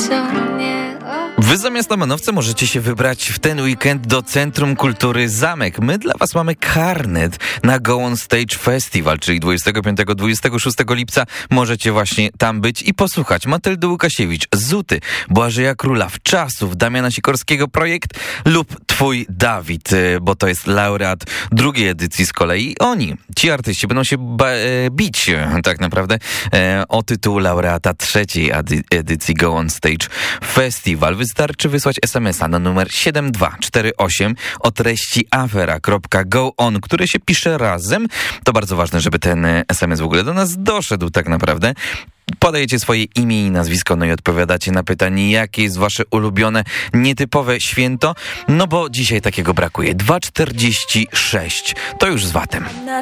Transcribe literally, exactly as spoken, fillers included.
o mnie. Wy zamiast na manowce możecie się wybrać w ten weekend do Centrum Kultury Zamek. My dla was mamy karnet na Go On Stage Festival, czyli dwudziestego piątego do dwudziestego szóstego lipca możecie właśnie tam być i posłuchać Matyldy Łukasiewicz, Zuty, Błażeja Króla, Wczasów, Damiana Sikorskiego Projekt lub Twój Dawid, bo to jest laureat drugiej edycji z kolei. Oni, ci artyści będą się ba- bić tak naprawdę e, o tytuł laureata trzeciej ady- edycji Go On Stage Festival. Wystarczy wysłać es em es a na numer siedem dwa cztery osiem o treści afera kropka go on, które się pisze razem. To bardzo ważne, żeby ten es em es w ogóle do nas doszedł tak naprawdę. Podajecie swoje imię i nazwisko, no i odpowiadacie na pytanie, jakie jest wasze ulubione, nietypowe święto, no bo dzisiaj takiego brakuje. dwa czterdzieści sześć, to już z vatem.